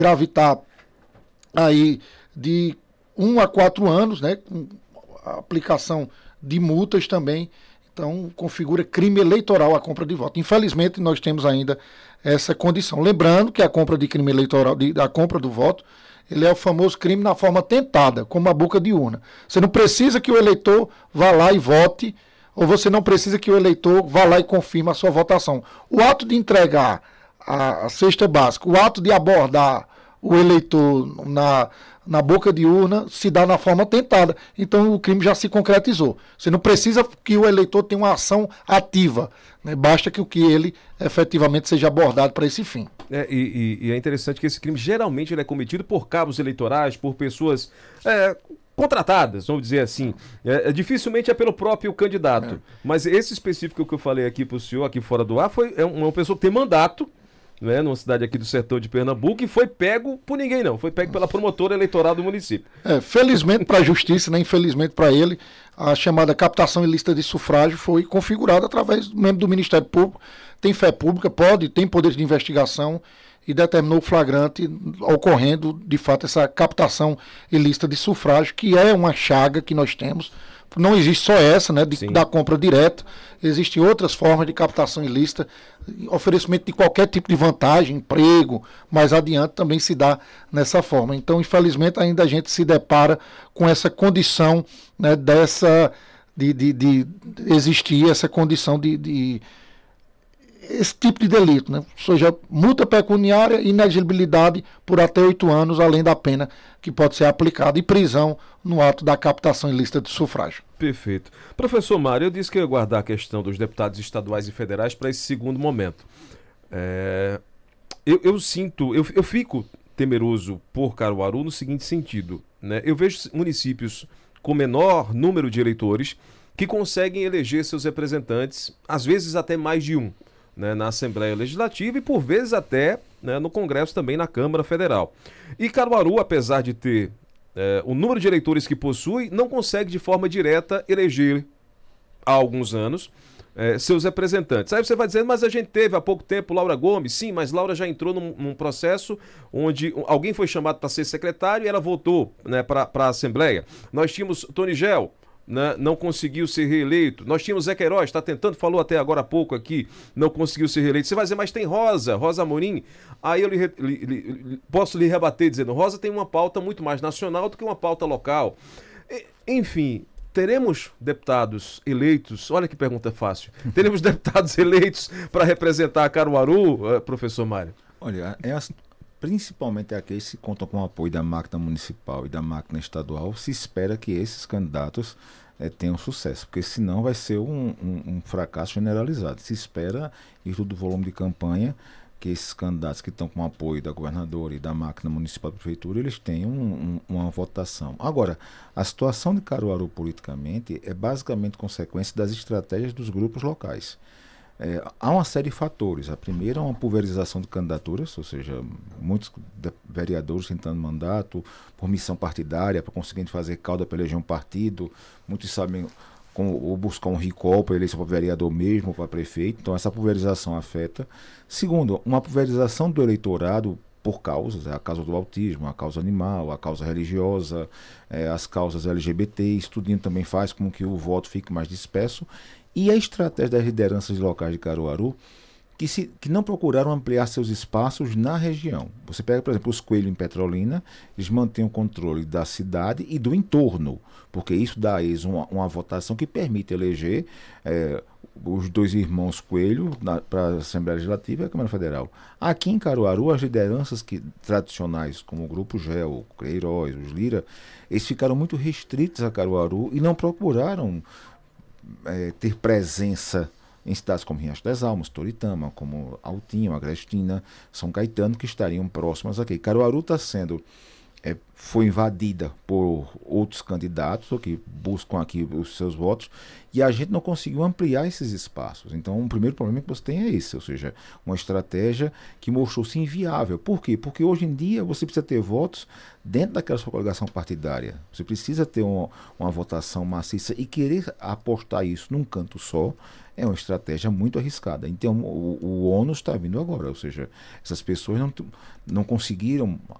gravitar aí de 1 a 4 anos, né, com a aplicação de multas também. Então, configura crime eleitoral a compra de voto. Infelizmente, nós temos ainda essa condição. Lembrando que a compra de crime eleitoral, a compra do voto, ele é o famoso crime na forma tentada, como a boca de urna. Você não precisa que o eleitor vá lá e vote, ou você não precisa que o eleitor vá lá e confirme a sua votação. O ato de entregar a cesta básica, o ato de abordar o eleitor na boca de urna se dá na forma tentada. Então o crime já se concretizou. Você não precisa que o eleitor tenha uma ação ativa, né? Basta que ele efetivamente seja abordado para esse fim. E é interessante que esse crime geralmente ele é cometido por cabos eleitorais, por pessoas contratadas, vamos dizer assim. Dificilmente é pelo próprio candidato. Mas esse específico que eu falei aqui para o senhor, aqui fora do ar, é uma pessoa que tem mandato, né, numa cidade aqui do sertão de Pernambuco, e foi pego por ninguém não, foi pego pela promotora eleitoral do município. Felizmente para a justiça, né, infelizmente para ele, a chamada captação ilícita de sufrágio foi configurada através mesmo do Ministério Público, tem fé pública, tem poder de investigação e determinou o flagrante ocorrendo, de fato, essa captação ilícita de sufrágio, que é uma chaga que nós temos. Não existe só essa, né, da compra direta, existem outras formas de captação ilícita, oferecimento de qualquer tipo de vantagem, emprego, mais adiante também se dá nessa forma. Então, infelizmente, ainda a gente se depara com essa condição, né, de existir essa condição de esse tipo de delito, né? Ou seja, multa pecuniária e inexigibilidade por até 8 anos, além da pena que pode ser aplicada, e prisão no ato da captação ilícita de sufrágio. Perfeito. Professor Mário, eu disse que eu ia guardar a questão dos deputados estaduais e federais para esse segundo momento. Eu fico temeroso por Caruaru no seguinte sentido, né? Eu vejo municípios com menor número de eleitores que conseguem eleger seus representantes, às vezes até mais de um, né, na Assembleia Legislativa e por vezes até, né, no Congresso também, na Câmara Federal. E Caruaru, apesar de ter o número de eleitores que possui, não consegue de forma direta eleger há alguns anos seus representantes. Aí você vai dizer, mas a gente teve há pouco tempo Laura Gomes. Sim, mas Laura já entrou num processo onde alguém foi chamado para ser secretário e ela voltou, né, para a Assembleia. Nós tínhamos Tony Gel, né, não conseguiu ser reeleito. Nós tínhamos Zé Queiroz, está tentando, falou até agora há pouco aqui, não conseguiu ser reeleito. Você vai dizer, mas tem Rosa Amorim. Aí eu posso lhe rebater dizendo, Rosa tem uma pauta muito mais nacional do que uma pauta local. Enfim, teremos deputados eleitos, olha que pergunta fácil, teremos deputados eleitos para representar Caruaru, professor Mário? Olha, principalmente aqueles que contam com o apoio da máquina municipal e da máquina estadual, se espera que esses candidatos tenham sucesso, porque senão vai ser um fracasso generalizado. Se espera, em todo o volume de campanha, que esses candidatos que estão com o apoio da governadora e da máquina municipal da prefeitura, eles tenham uma votação. Agora, a situação de Caruaru politicamente é basicamente consequência das estratégias dos grupos locais. Há uma série de fatores. A primeira é uma pulverização de candidaturas, ou seja, muitos vereadores tentando mandato por missão partidária, para conseguir fazer cauda para eleger um partido. Muitos sabem ou buscar um recall para eleição para vereador mesmo, para prefeito. Então essa pulverização afeta. Segundo, uma pulverização do eleitorado por causas, a causa do autismo, a causa animal, a causa religiosa, as causas LGBT. Isso tudinho também faz com que o voto fique mais disperso. E a estratégia das lideranças locais de Caruaru, que não procuraram ampliar seus espaços na região. Você pega, por exemplo, os Coelho em Petrolina, eles mantêm o controle da cidade e do entorno, porque isso dá a eles uma votação que permite eleger os dois irmãos Coelho para a Assembleia Legislativa e a Câmara Federal. Aqui em Caruaru, as lideranças tradicionais, como o Grupo GEL, o Queiroz, os Lira, eles ficaram muito restritos a Caruaru e não procuraram ter presença em cidades como Riacho das Almas, Toritama, como Altinho, Agrestina, São Caetano, que estariam próximas aqui. Caruaru está sendo foi invadida por outros candidatos que buscam aqui os seus votos, e a gente não conseguiu ampliar esses espaços. Então, o primeiro problema que você tem é esse, ou seja, uma estratégia que mostrou-se inviável. Por quê? Porque hoje em dia você precisa ter votos dentro daquela sua coligação partidária. Você precisa ter uma votação maciça, e querer apostar isso num canto só é uma estratégia muito arriscada. Então, o ônus está vindo agora, ou seja, essas pessoas não conseguiram